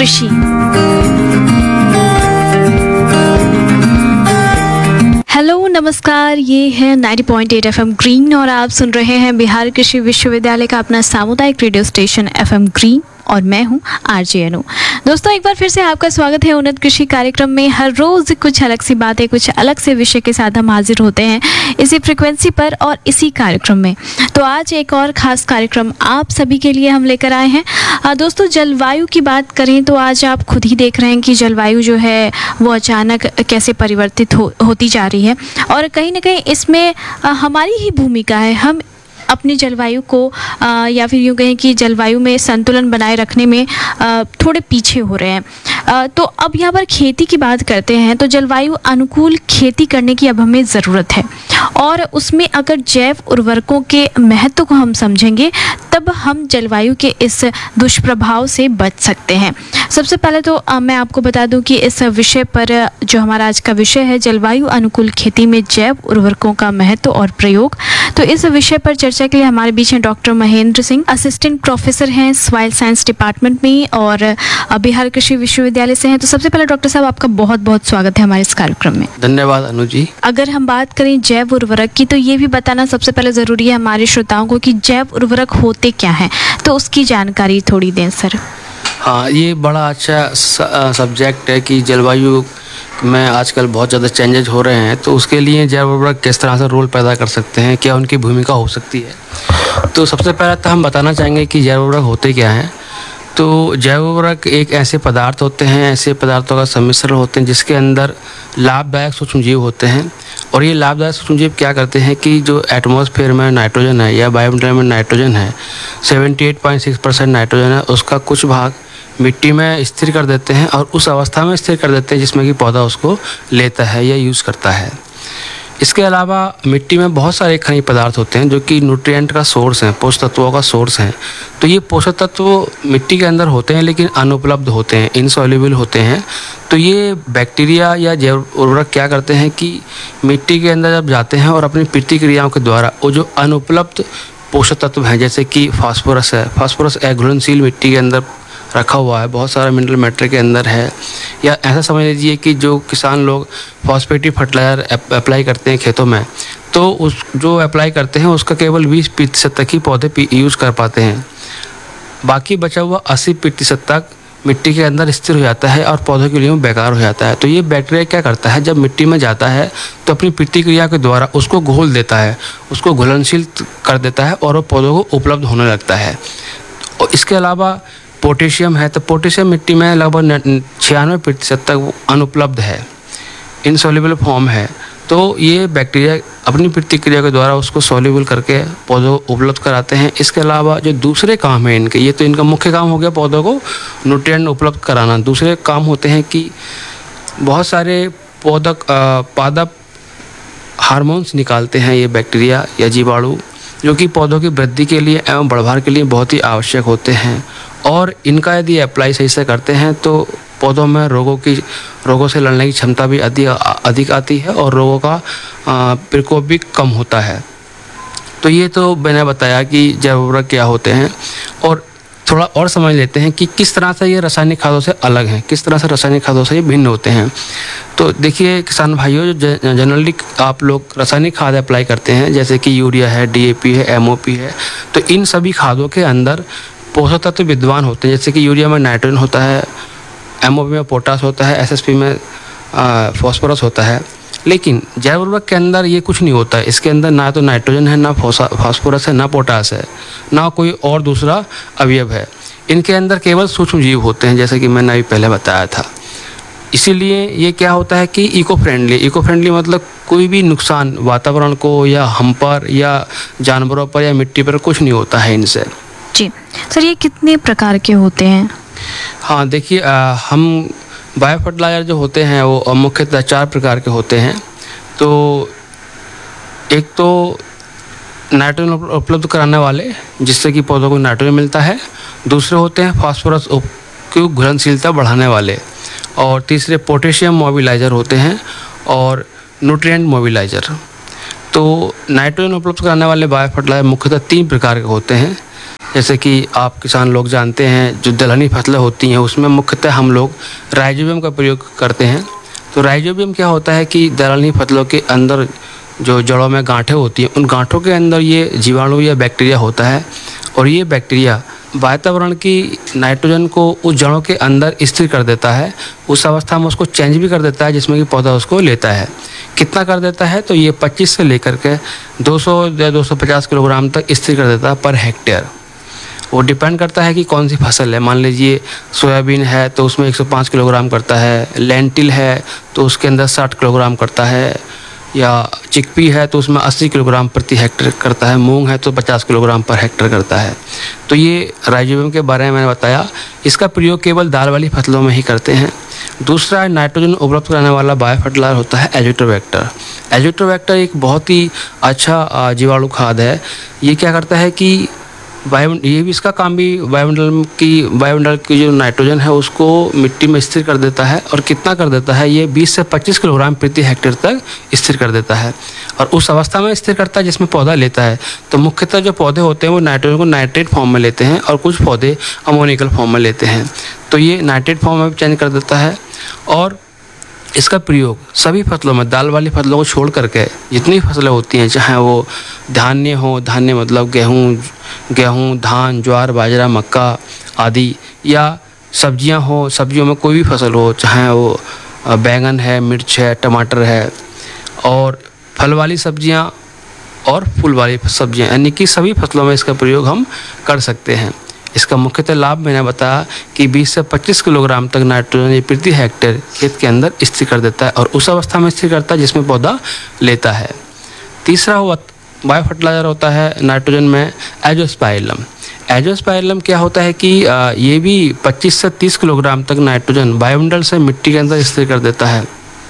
कृषि। हेलो नमस्कार, ये है 90.8 FM ग्रीन और आप सुन रहे हैं बिहार कृषि विश्वविद्यालय का अपना सामुदायिक रेडियो स्टेशन FM ग्रीन और मैं हूं आरजे अनु। दोस्तों, एक बार फिर से आपका स्वागत है उन्नत कृषि कार्यक्रम में। हर रोज कुछ अलग सी बातें, कुछ अलग से विषय के साथ हम हाजिर होते हैं इसी फ्रिक्वेंसी पर और इसी कार्यक्रम में। तो आज एक और खास कार्यक्रम आप सभी के लिए हम लेकर आए हैं। दोस्तों, जलवायु की बात करें तो आज आप खुद ही देख रहे हैं कि जलवायु जो है वो अचानक कैसे परिवर्तित होती जा रही है और कहीं ना कहीं इसमें हमारी ही भूमिका है। हम अपनी जलवायु को या फिर यूँ कहें कि जलवायु में संतुलन बनाए रखने में थोड़े पीछे हो रहे हैं। तो अब यहाँ पर खेती की बात करते हैं तो जलवायु अनुकूल खेती करने की अब हमें ज़रूरत है और उसमें अगर जैव उर्वरकों के महत्व को हम समझेंगे तब हम जलवायु के इस दुष्प्रभाव से बच सकते हैं। सबसे पहले तो मैं आपको बता दूं कि इस विषय पर जो हमारा आज का विषय है जलवायु अनुकूल खेती में जैव उर्वरकों का महत्व और प्रयोग, तो इस विषय पर चर्चा के लिए हमारे बीच हैं doctor Mahendra Singh, assistant professor हैं सॉइल साइंस डिपार्टमेंट में और बिहार कृषि विश्वविद्यालय से हैं। तो सबसे पहले डॉक्टर साहब, आपका बहुत बहुत स्वागत है हमारे इस कार्यक्रम में। धन्यवाद अनु जी। अगर हम बात करें जैव उर्वरक की तो ये भी बताना सबसे पहले ज़रूरी है हमारे श्रोताओं को कि जैव उर्वरक होते क्या हैं, तो उसकी जानकारी थोड़ी दें सर। हाँ, ये बड़ा अच्छा सब्जेक्ट है कि जलवायु में आजकल बहुत ज़्यादा चेंजेज हो रहे हैं, तो उसके लिए जैव उर्वरक किस तरह से रोल पैदा कर सकते हैं, क्या उनकी भूमिका हो सकती है। तो सबसे पहले तो हम बताना चाहेंगे कि जैव उर्वरक होते क्या हैं। तो जैव उर्वरक एक ऐसे पदार्थ होते हैं, ऐसे पदार्थों का सम्मिश्रण होते हैं जिसके अंदर लाभदायक सूक्ष्मजीव होते हैं। और ये लाभदायक सूक्ष्मजीव क्या करते हैं कि जो एटमॉस्फेयर में नाइट्रोजन है या वायुमंडल में नाइट्रोजन है, 78.6% नाइट्रोजन है, उसका कुछ भाग मिट्टी में स्थिर कर देते हैं और उस अवस्था में स्थिर कर देते हैं जिसमें कि पौधा उसको लेता है या यूज़ करता है। इसके अलावा मिट्टी में बहुत सारे खनिज पदार्थ होते हैं जो कि न्यूट्रिएंट का सोर्स हैं, पोषक तत्वों का सोर्स हैं। तो ये पोषक तत्व मिट्टी के अंदर होते हैं लेकिन अनुपलब्ध होते हैं, इनसॉल्युबल होते हैं। तो ये बैक्टीरिया या जैव उर्वरक क्या करते हैं कि मिट्टी के अंदर जब जाते हैं और अपनी प्रतिक्रियाओं के द्वारा वो जो अनुपलब्ध पोषक तत्व हैं, जैसे कि फास्फोरस है, फास्फोरस घुलनशील मिट्टी के अंदर रखा हुआ है, बहुत सारा मिनरल मैटर के अंदर है। या ऐसा समझ लीजिए कि जो किसान लोग फॉस्फेटिव फर्टिलाइज़र अप्लाई करते हैं खेतों में, तो उस जो अप्लाई करते हैं उसका केवल 20% तक ही पौधे यूज़ कर पाते हैं। बाकी बचा हुआ 80% तक मिट्टी के अंदर स्थिर हो जाता है और पौधों के लिए बेकार हो जाता है। तो ये बैक्टीरिया क्या करता है, जब मिट्टी में जाता है तो अपनी प्रतिक्रिया के द्वारा उसको घोल देता है, उसको घुलनशील कर देता है और वो पौधों को उपलब्ध होने लगता है। और इसके अलावा पोटेशियम है, तो पोटेशियम मिट्टी में लगभग 96% तक अनुपलब्ध है, इनसॉल्युबल फॉर्म है। तो ये बैक्टीरिया अपनी प्रतिक्रिया के द्वारा उसको सॉल्युबल करके पौधों को उपलब्ध कराते हैं। इसके अलावा जो दूसरे काम है इनके, ये तो इनका मुख्य काम हो गया पौधों को न्यूट्रिएंट उपलब्ध कराना। दूसरे काम होते हैं कि बहुत सारे पादप हार्मोन्स निकालते हैं ये बैक्टीरिया या जीवाणु, जो कि पौधों की वृद्धि के लिए एवं बढ़वार के लिए बहुत ही आवश्यक होते हैं। और इनका यदि अप्लाई सही से करते हैं तो पौधों में रोगों से लड़ने की क्षमता भी अधिक आती है और रोगों का प्रकोप भी कम होता है। तो ये तो मैंने बताया कि जैव उर्वरक क्या होते हैं, और थोड़ा और समझ लेते हैं कि किस तरह से ये रासायनिक खादों से अलग हैं, किस तरह से रासायनिक खादों से ये भिन्न होते हैं। तो देखिए किसान भाइयों, जो जनरली आप लोग रासायनिक खाद अप्लाई करते हैं जैसे कि यूरिया है, DAP है, MOP है, तो इन सभी खादों के अंदर पोषक तत्व विद्यमान होते हैं। जैसे कि यूरिया में नाइट्रोजन होता है, MOP में पोटास होता है, SSP में फॉस्फोरस होता है। लेकिन जैव उर्वरक के अंदर ये कुछ नहीं होता है। इसके अंदर ना तो नाइट्रोजन है, ना फास्फोरस है, ना पोटास है, ना कोई और दूसरा अवयव है। इनके अंदर केवल सूक्ष्म जीव होते हैं, जैसे कि मैंने अभी पहले बताया था। इसीलिए ये क्या होता है कि इको फ्रेंडली मतलब कोई भी नुकसान वातावरण को या हम पर या जानवरों पर या मिट्टी पर कुछ नहीं होता है इनसे। जी सर, ये कितने प्रकार के होते हैं? हाँ देखिए, हम बायो फर्टिलाइजर जो होते हैं वो मुख्यतः 4 प्रकार के होते हैं। तो एक तो नाइट्रोजन उपलब्ध कराने वाले, जिससे कि पौधों को नाइट्रोजन मिलता है। दूसरे होते हैं फास्फोरस की घुलनशीलता बढ़ाने वाले, और तीसरे पोटेशियम मोबिलाइजर होते हैं और न्यूट्रिएंट मोबिलाइजर। तो नाइट्रोजन उपलब्ध कराने वाले बायो फर्टिलाइजर मुख्यतः 3 प्रकार के होते हैं। जैसे कि आप किसान लोग जानते हैं, जो दलहनी फसलें होती हैं उसमें मुख्यतः हम लोग राइजोबियम का प्रयोग करते हैं। तो राइजोबियम क्या होता है कि दलहनी फसलों के अंदर जो जड़ों में गांठें होती हैं, उन गांठों के अंदर ये जीवाणु या बैक्टीरिया होता है, और ये बैक्टीरिया वातावरण की नाइट्रोजन को उस जड़ों के अंदर स्थिर कर देता है। उस अवस्था में उसको चेंज भी कर देता है जिसमें कि पौधा उसको लेता है। कितना कर देता है? तो ये 25 से लेकर के 200 या 250 किलोग्राम तक स्थिर कर देता है पर हेक्टेयर। वो डिपेंड करता है कि कौन सी फसल है। मान लीजिए सोयाबीन है तो उसमें 105 किलोग्राम करता है, लेंटिल है तो उसके अंदर 60 किलोग्राम करता है, या चिकपी है तो उसमें 80 किलोग्राम प्रति हेक्टेयर करता है, मूंग है तो 50 किलोग्राम पर हेक्टेयर करता है। तो ये राइजोबियम के बारे में मैंने बताया। इसका प्रयोग केवल दाल वाली फसलों में ही करते हैं। दूसरा नाइट्रोजन उपलब्ध कराने वाला बायो फर्टिलाइजर होता है एजिटोबैक्टर। एजिटोबैक्टर एक बहुत ही अच्छा जीवाणु खाद है। ये क्या करता है कि ये भी इसका काम भी वायुमंडल की जो नाइट्रोजन है उसको मिट्टी में स्थिर कर देता है। और कितना कर देता है? ये 20 से 25 किलोग्राम प्रति हेक्टेयर तक स्थिर कर देता है, और उस अवस्था में स्थिर करता है जिसमें पौधा लेता है। तो मुख्यतः जो पौधे होते हैं वो नाइट्रोजन को नाइट्रेट फॉर्म में लेते हैं, और कुछ पौधे अमोनिकल फॉर्म में लेते हैं। तो ये नाइट्रेट फॉर्म में चेंज कर देता है। और इसका प्रयोग सभी फसलों में, दाल वाली फसलों को छोड़ करके जितनी फसलें होती हैं, चाहे वो धान्य हो, धान्य मतलब गेहूँ, धान, ज्वार, बाजरा, मक्का आदि, या सब्जियां हो, सब्जियों में कोई भी फसल हो, चाहे वो बैंगन है, मिर्च है, टमाटर है, और फल वाली सब्जियां और फूल वाली सब्जियां, यानी कि सभी फसलों में इसका प्रयोग हम कर सकते हैं। इसका मुख्यतः लाभ मैंने बताया कि 20 से 25 किलोग्राम तक नाइट्रोजन प्रति हेक्टेयर खेत के अंदर स्थिर कर देता है, और उस अवस्था में स्थिर करता है जिसमें पौधा लेता है। तीसरा बायो फर्टिलाइजर होता है नाइट्रोजन में एजोस्पाइरिलम। एजोस्पाइरिलम क्या होता है कि ये भी 25 से 30 किलोग्राम तक नाइट्रोजन वायुमंडल से मिट्टी के अंदर स्थिर कर देता है।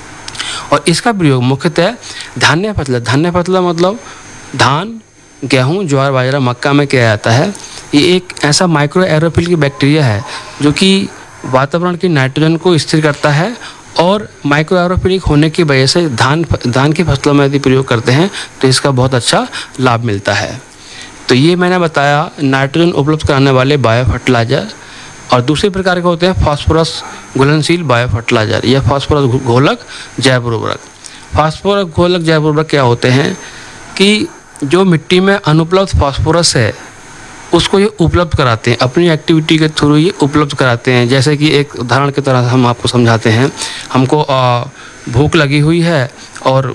और इसका प्रयोग मुख्यतः धान्य फसलें मतलब धान, गेहूँ, ज्वार, बाजरा, मक्का में किया जाता है। ये एक ऐसा माइक्रो एरोफिल की बैक्टीरिया है जो कि वातावरण की नाइट्रोजन को स्थिर करता है, और माइक्रो एरोफिलिक होने की वजह से धान की फसलों में यदि प्रयोग करते हैं तो इसका बहुत अच्छा लाभ मिलता है। तो ये मैंने बताया नाइट्रोजन उपलब्ध कराने वाले बायो फर्टिलाइजर। और दूसरे प्रकार के होते हैं फास्फोरस घुलनशील बायो फर्टिलाइजर या फास्फोरस घोलक जैव उर्वरक। फास्फोरस घोलक जैव उर्वरक क्या होते हैं कि जो मिट्टी में अनुपलब्ध फास्फोरस है उसको ये उपलब्ध कराते हैं, अपनी एक्टिविटी के थ्रू ये उपलब्ध कराते हैं। जैसे कि एक उदाहरण की तरह हम आपको समझाते हैं। हमको भूख लगी हुई है और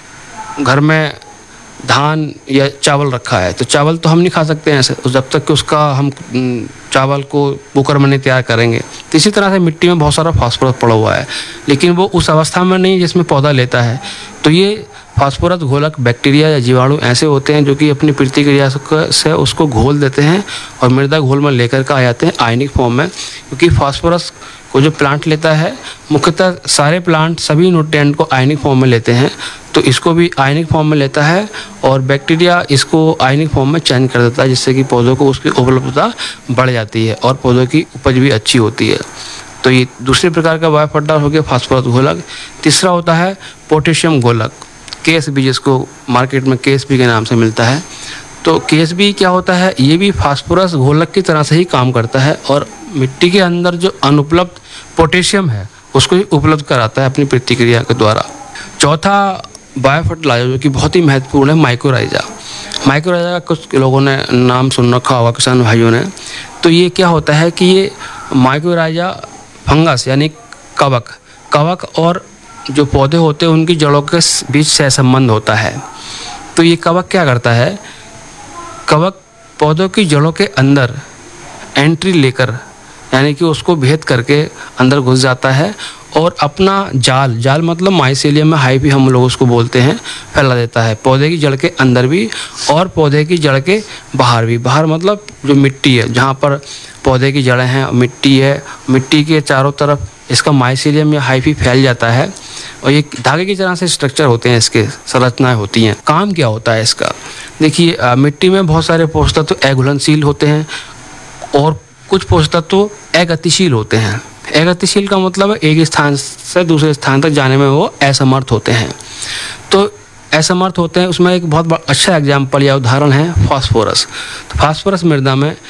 घर में धान या चावल रखा है, तो चावल तो हम नहीं खा सकते हैं ऐसे, जब तक कि उसका हम चावल को कुकर में नहीं तैयार करेंगे। तो इसी तरह से मिट्टी में बहुत सारा फास्फोरस पड़ा हुआ है, लेकिन वो उस अवस्था में नहीं जिसमें पौधा लेता है। तो ये फास्फोरस घोलक बैक्टीरिया या जीवाणु ऐसे होते हैं जो कि अपनी प्रतिक्रिया से उसको घोल देते हैं और मृदा घोल में लेकर के आ जाते हैं आयनिक फॉर्म में। क्योंकि फास्फोरस को जो प्लांट लेता है, मुख्यतः सारे प्लांट सभी न्यूट्रिएंट को आयनिक फॉर्म में लेते हैं, तो इसको भी आयनिक फॉर्म में लेता है, और बैक्टीरिया इसको आयनिक फॉर्म में चेंज कर देता है, जिससे कि पौधों को उसकी उपलब्धता बढ़ जाती है और पौधों की उपज भी अच्छी होती है। तो ये दूसरे प्रकार का बायो फर्टिलाइजर हो गया फास्फोरस घोलक। तीसरा होता है पोटेशियम घोलक, KSB, जिसको मार्केट में KSB के नाम से मिलता है। तो KSB क्या होता है? ये भी फास्फोरस घोलक की तरह से ही काम करता है, और मिट्टी के अंदर जो अनुपलब्ध पोटेशियम है उसको ही उपलब्ध कराता है अपनी प्रतिक्रिया के द्वारा। चौथा बायो फर्टिलाइजर जो कि बहुत ही महत्वपूर्ण है, माइक्रोराइजा। माइक्रोराइजा का कुछ लोगों ने नाम सुन रखा होगा, किसान भाइयों ने। तो ये क्या होता है कि ये माइक्रोराइजा फंगस यानी कवक और जो पौधे होते हैं उनकी जड़ों के बीच सहसंबंध होता है। तो ये कवक क्या करता है? कवक पौधों की जड़ों के अंदर एंट्री लेकर, यानी कि उसको भेद करके अंदर घुस जाता है और अपना जाल मतलब माइसेलियम हाइफी हम लोग उसको बोलते हैं, फैला देता है पौधे की जड़ के अंदर भी और पौधे की जड़ के बाहर भी। बाहर मतलब जो मिट्टी है, जहाँ पर पौधे की जड़ें हैं, मिट्टी है, मिट्टी के चारों तरफ इसका माइसेलियम या हाइफी फैल जाता है, और ये धागे की तरह से स्ट्रक्चर होते हैं, इसके संरचनाएं होती हैं। काम क्या होता है इसका? देखिए, मिट्टी में बहुत सारे पोषक तत्व अघुलनशील होते हैं और कुछ पोषक तत्व अगतिशील होते हैं। अगतिशील का मतलब है एक स्थान से दूसरे स्थान तक जाने में वो असमर्थ होते हैं। तो असमर्थ होते हैं, उसमें एक बहुत अच्छा एग्जाम्पल या उदाहरण है फास्फोरस। तो फास्फोरस मृदा में